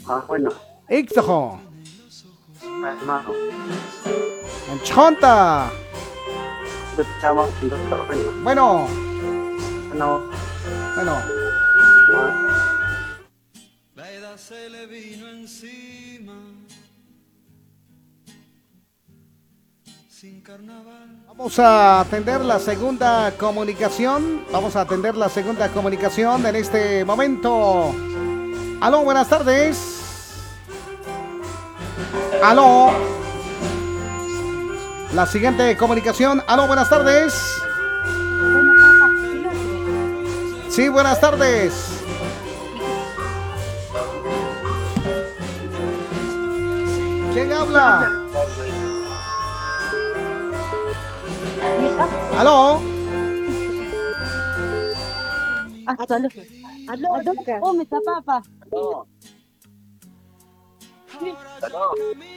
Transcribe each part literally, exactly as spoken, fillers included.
Ah, bueno. Ixtojo. Hermano. En Chonta. ¿Qué te llamas? Doctor, bueno. Bueno, Bueno. bueno. Ah, La edad se le vino encima. Sin carnaval. Vamos a atender la segunda comunicación. Vamos a atender la segunda comunicación en este momento. Aló, buenas tardes. Aló. La siguiente comunicación. Aló, buenas tardes. Sí, buenas tardes. ¿Quién habla? Aló. Aló, aló, aló, oh, me está papa. no. Aló.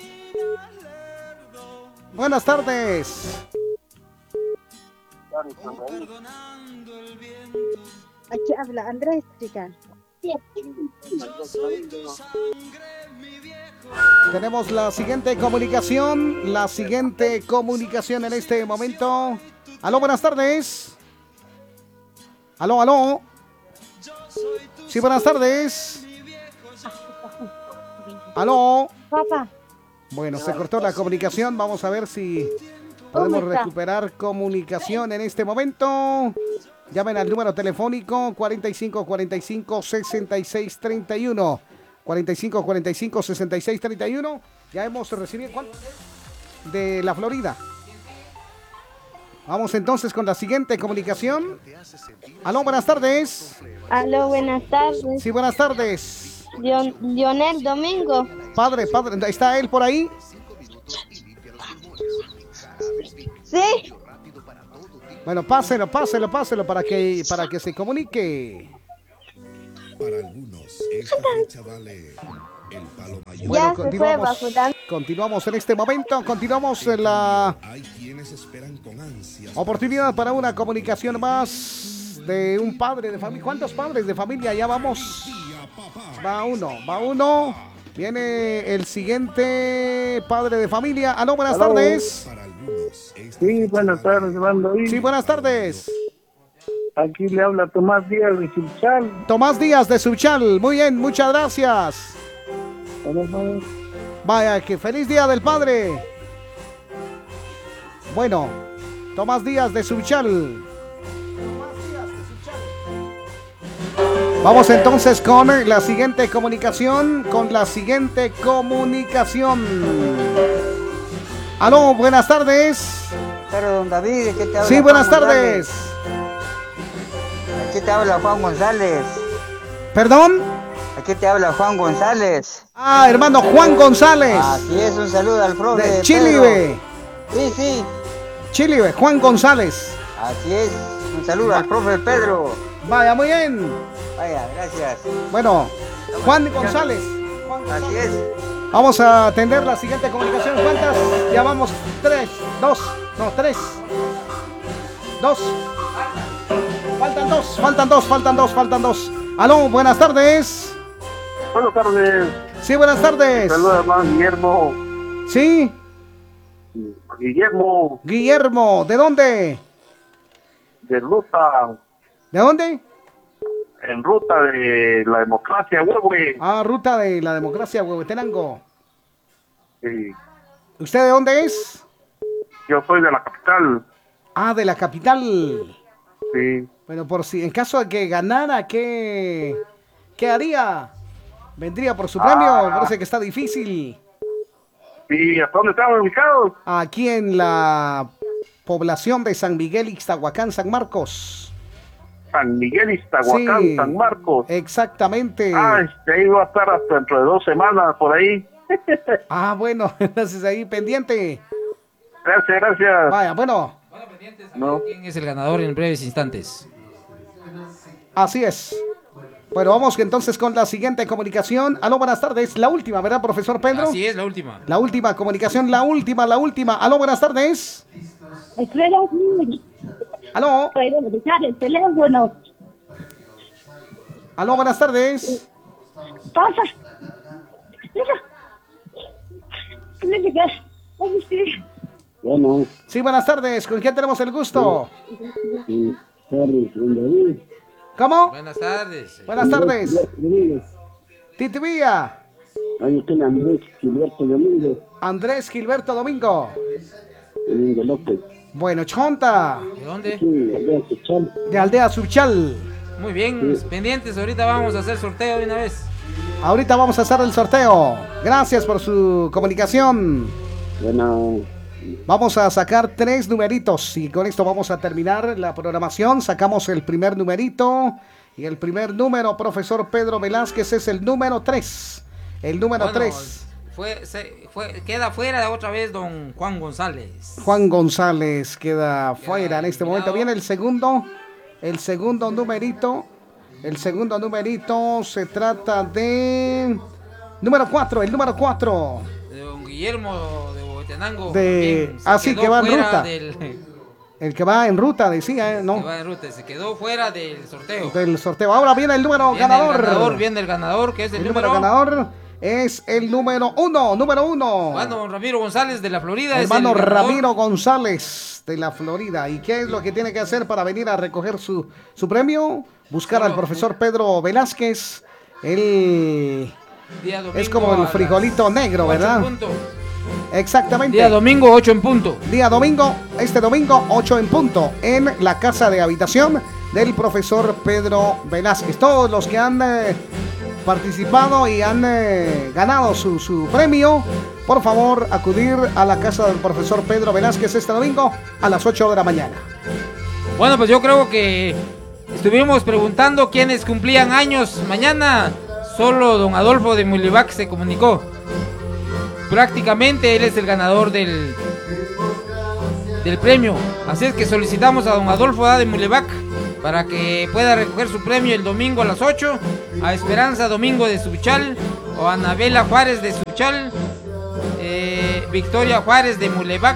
Buenas tardes. Aquí habla Andrés, chica. Tenemos la siguiente comunicación. La siguiente comunicación en este momento. Aló, buenas tardes. Aló, aló. Sí, buenas tardes. Aló. Papá, Bueno, se cortó la comunicación. Vamos a ver si podemos ¿Cómo está? recuperar comunicación en este momento. Llamen al número telefónico cuarenta y cinco cuarenta y cinco sesenta y seis treinta y uno. cuarenta y cinco cuarenta y cinco sesenta y seis treinta y uno. Ya hemos recibido ¿cuánto? De la Florida. Vamos entonces con la siguiente comunicación. Aló, buenas tardes. Aló, buenas tardes. Sí, buenas tardes. Lion- Lionel Domingo. Padre, padre, ¿está él por ahí? Sí, Bueno, páselo, páselo, páselo para que, para que se comunique. Para algunos, esta fecha vale el palo mayor. Bueno, ya se fue continuamos, vacunando. continuamos en este momento, continuamos en la Hay quienes esperan con ansias. oportunidad para una comunicación más de un padre de familia. ¿Cuántos padres de familia ya vamos? Va uno, va uno. Viene el siguiente padre de familia. Aló, buenas Aló. tardes. Para algunos, esta Sí, buenas tardes, hermano. Sí, buenas tardes. Aquí le habla Tomás Díaz de Chilchal. Tomás Díaz de Suchal. Muy bien, muchas gracias. Vaya, que feliz día del padre. Bueno, Tomás Díaz de Suchal. Vamos entonces con la siguiente comunicación, con la siguiente comunicación. Aló, buenas tardes. Pero don David, ¿qué te habla? Sí, buenas Juan tardes. González? Aquí te habla Juan González. ¿Perdón? Aquí te habla Juan González. Ah, hermano Juan González. Así es, un saludo al profe. De Pedro. Chile. Sí, sí, Chile, Juan González. así es. Un saludo al profe Pedro. Vaya, muy bien. Vaya, gracias. Bueno, Juan González. Así es. Vamos a atender la siguiente comunicación. ¿Cuántas? Ya vamos. Tres, dos, no, tres. Dos. Faltan dos, faltan dos, faltan dos, faltan dos. Aló, buenas tardes. Buenas tardes. Sí, buenas tardes. Saludos, hermano Guillermo. Sí, Guillermo, Guillermo. ¿De dónde? de ruta, ¿De dónde? en ruta de la democracia, güey. Ah, ruta de la democracia, Huehuetenango. Sí. ¿Usted de dónde es? Yo soy de la capital. Ah, de la capital. Sí. Bueno, por si en caso de que ganara, ¿qué, qué haría? ¿Vendría por su premio? Ah. Parece que está difícil. ¿Y hasta dónde estamos ubicados? Aquí en la población de San Miguel, Ixtahuacán, San Marcos. San Miguel, Iztahuacán, Sí, San Marcos. exactamente. Ah, ahí va a estar hasta dentro de dos semanas por ahí. Ah, bueno, entonces ahí pendiente. Gracias, gracias. Vaya, bueno, Bueno, pendientes a No. ver quién es el ganador en breves instantes. así es. Bueno, vamos entonces con la siguiente comunicación. Aló, buenas tardes. La última, ¿verdad, profesor Pedro? Así es, la última. La última comunicación, la última, la última. Aló, buenas tardes. espera, Aló, puedo dejar el teléfono. aló, buenas tardes. Pasa. Bueno, Sí, buenas tardes. ¿Con quién tenemos el gusto? sí, Harry, don David. ¿Cómo? Buenas tardes. Buenas tardes. Domínguez. Titivía. Ahí usted Andrés Gilberto Domínguez. Andrés Gilberto Domingo. Domingo López. Bueno, Chonta. ¿De dónde? Sí, Aldea Quechal. De Aldea Subchal. Muy bien, pendientes, ahorita vamos a hacer sorteo de una vez. Ahorita vamos a hacer el sorteo. Gracias por su comunicación. Bueno, Vamos a sacar tres numeritos y con esto vamos a terminar la programación. Sacamos el primer numerito y el primer número, profesor Pedro Velázquez, es el número tres. El número Bueno, tres. Fue, se, fue, queda fuera otra vez don Juan González. Juan González queda fuera en este eliminado. momento. Viene el segundo, el segundo numerito. El segundo numerito se trata de... Número cuatro, el número cuatro. De don Guillermo de Huehuetenango. De- también se ah, sí, quedó que va en fuera ruta. del- El que va en ruta, decía, ¿eh? que No, va en ruta, se quedó fuera del sorteo. del sorteo. Ahora viene el número Viene ganador. el ganador, viene el ganador, que es el, El número número... ganador es el número uno, número uno. Bueno, don Ramiro González de la Florida. Hermano es el ganador. Ramiro González de la Florida. ¿Y qué es lo que tiene que hacer para venir a recoger su, su premio? Buscar Solo- al profesor Pedro Velázquez. Él Día domingo es como a el las frijolito negro, ocho en ¿verdad? punto. Exactamente. Día domingo, ocho en punto. Día domingo, este domingo, ocho en punto, en la casa de habitación del profesor Pedro Velázquez. Todos los que han eh, participado y han eh, ganado su, su premio, por favor, acudir a la casa del profesor Pedro Velázquez este domingo a las ocho de la mañana. Bueno, pues yo creo que estuvimos preguntando quiénes cumplían años mañana. Solo don Adolfo de Mulivac se comunicó. Prácticamente él es el ganador del, del premio. Así es que solicitamos a don Adolfo de Mulivac para que pueda recoger su premio el domingo a las ocho. A Esperanza Domingo de Suchal o a Anabela Juárez de Suchal. Eh, Victoria Juárez de Mulevac.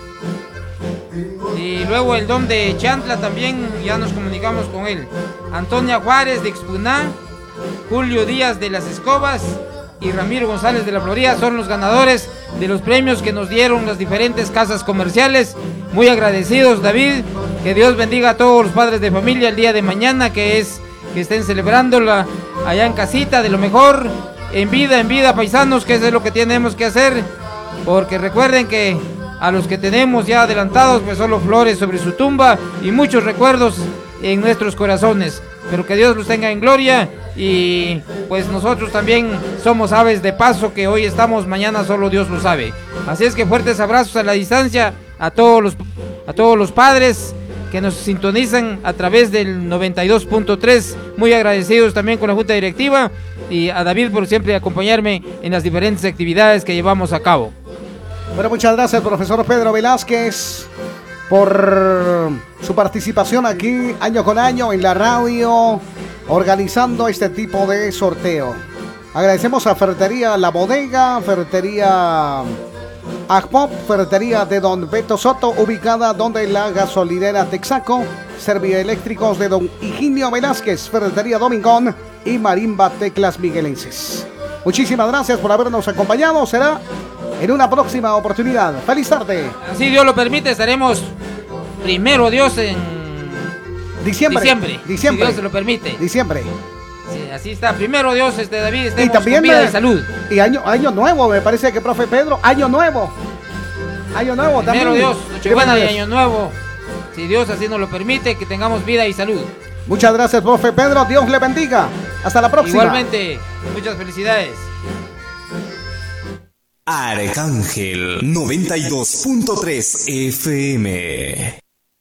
Y luego el don de Chantla también, ya nos comunicamos con él. Antonia Juárez de Expuná, Julio Díaz de Las Escobas y Ramiro González de la Florida son los ganadores de los premios que nos dieron las diferentes casas comerciales. Muy agradecidos, David. Que Dios bendiga a todos los padres de familia el día de mañana, que es que estén celebrándola allá en casita, de lo mejor, en vida, en vida, paisanos, que eso es lo que tenemos que hacer. Porque recuerden que a los que tenemos ya adelantados, pues solo flores sobre su tumba y muchos recuerdos en nuestros corazones. Pero que Dios los tenga en gloria y pues nosotros también somos aves de paso, que hoy estamos, mañana solo Dios lo sabe. Así es que fuertes abrazos a la distancia a todos los, a todos los padres que nos sintonizan a través del noventa y dos punto tres. Muy agradecidos también con la Junta Directiva y a David por siempre acompañarme en las diferentes actividades que llevamos a cabo. Bueno, muchas gracias, profesor Pedro Velázquez, por su participación aquí año con año en la radio, organizando este tipo de sorteo. Agradecemos a Ferretería La Bodega, Ferretería Agpop, Ferretería de Don Beto Soto, ubicada donde la gasolinera Texaco, Servieléctricos de Don Higinio Velázquez, Ferretería Domingón y Marimba Teclas Miguelenses. Muchísimas gracias por habernos acompañado. Será en una próxima oportunidad. ¡Feliz tarde! Si Dios lo permite, estaremos primero Dios en Diciembre. diciembre. Diciembre. Si Dios se lo permite. Diciembre. Sí, así está. Primero Dios, este David, estemos Y también con vida eh, y salud. Y año, año nuevo, me parece que, profe Pedro, año nuevo. Año nuevo Primero también. Dios, Nochebuena y Primero Dios. Año Nuevo. Si Dios así nos lo permite, que tengamos vida y salud. Muchas gracias, profe Pedro. Dios le bendiga. Hasta la próxima. Igualmente, muchas felicidades. Arcángel noventa y dos punto tres F M.